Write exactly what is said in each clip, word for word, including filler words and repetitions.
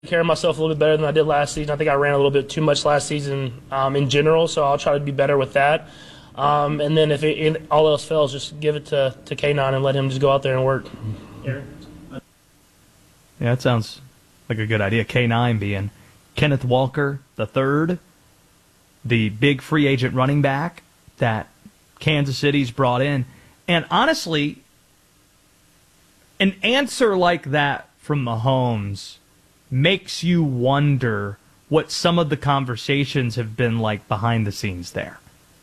carry myself a little bit better than I did last season. I think I ran a little bit too much last season um, in general, so I'll try to be better with that. Um, and then if it, it, all else fails, just give it to, to K nine and let him just go out there and work. Yeah, that sounds like a good idea. K nine being Kenneth Walker the third, the big free agent running back that Kansas City's brought in. And honestly, an answer like that from Mahomes makes you wonder what some of the conversations have been like behind the scenes there.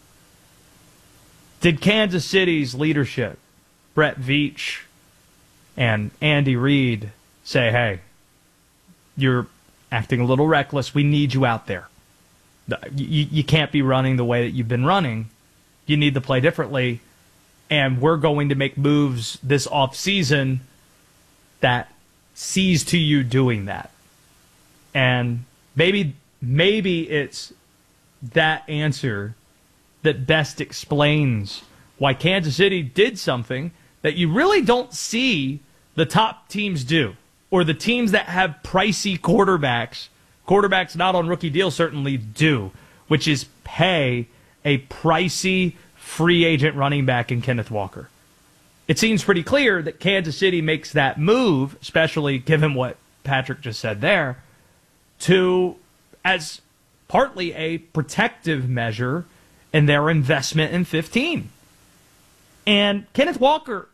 Did Kansas City's leadership, Brett Veach and Andy Reid, say, hey, you're acting a little reckless. We need you out there. You, you can't be running the way that you've been running. You need to play differently. And we're going to make moves this offseason that sees to you doing that. And maybe maybe it's that answer that best explains why Kansas City did something that you really don't see the top teams do, or the teams that have pricey quarterbacks, quarterbacks not on rookie deals certainly do, which is pay a pricey free agent running back in Kenneth Walker. It seems pretty clear that Kansas City makes that move, especially given what Patrick just said there, to as partly a protective measure in their investment in fifteen. And Kenneth Walker,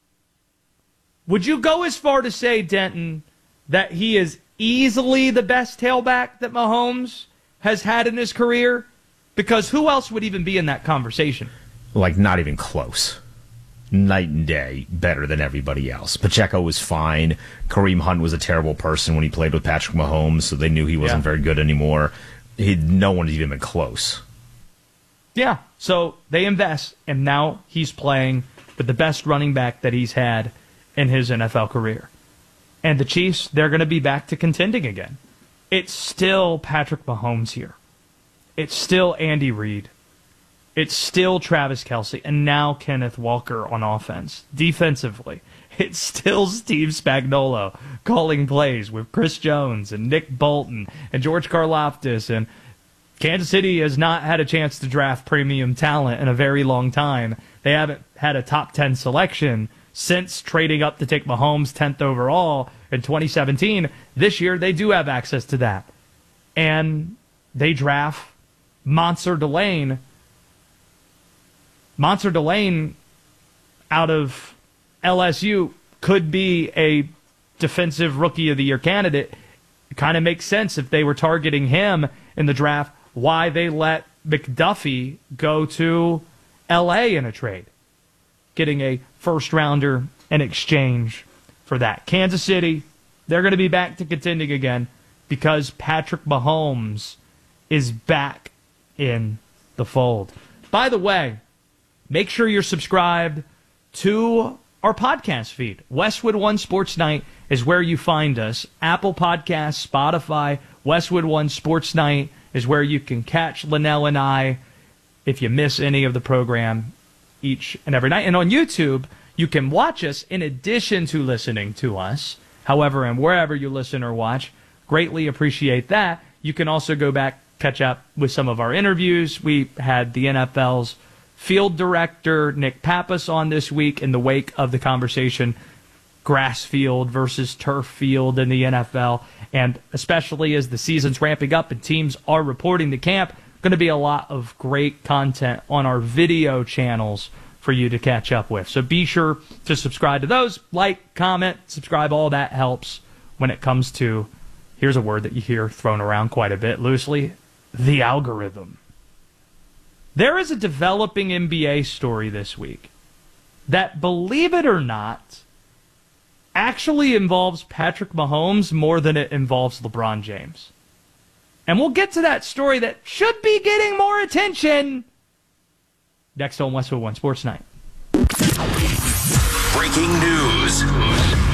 would you go as far to say, Denton, that he is easily the best tailback that Mahomes has had in his career? Because who else would even be in that conversation? Like, not even close. Night and day better than everybody else. Pacheco was fine. Kareem Hunt was a terrible person when he played with Patrick Mahomes, so they knew he wasn't yeah. very good anymore. He, no one's even been close. Yeah, so they invest, and now he's playing with the best running back that he's had in his N F L career. And the Chiefs, they're going to be back to contending again. It's still Patrick Mahomes here. It's still Andy Reid. It's still Travis Kelce, and now Kenneth Walker on offense. Defensively, it's still Steve Spagnuolo calling plays with Chris Jones and Nick Bolton and George Karlaftis. And Kansas City has not had a chance to draft premium talent in a very long time. They haven't had a top ten selection since trading up to take Mahomes tenth overall in twenty seventeen. This year, they do have access to that. And they draft Monster Delane. Monster Delane out of L S U could be a defensive rookie of the year candidate. It kind of makes sense if they were targeting him in the draft, why they let McDuffie go to L A in a trade, getting a first rounder in exchange for that. Kansas City, they're going to be back to contending again because Patrick Mahomes is back in the fold. By the way, make sure you're subscribed to our podcast feed. Westwood One Sports Night is where you find us. Apple Podcasts, Spotify, Westwood One Sports Night is where you can catch Linnell and I if you miss any of the program each and every night. And on YouTube, you can watch us in addition to listening to us. However, and wherever you listen or watch, greatly appreciate that. You can also go back, catch up with some of our interviews. We had the N F L's field director, Nick Pappas, on this week in the wake of the conversation, grass field versus turf field in the N F L. And especially as the season's ramping up and teams are reporting to camp, going to be a lot of great content on our video channels for you to catch up with. So be sure to subscribe to those. Like, comment, subscribe. All that helps when it comes to, here's a word that you hear thrown around quite a bit loosely, the algorithm. There is a developing N B A story this week that, believe it or not, actually involves Patrick Mahomes more than it involves LeBron James. And we'll get to that story that should be getting more attention next on Westwood One Sports Night. Breaking news.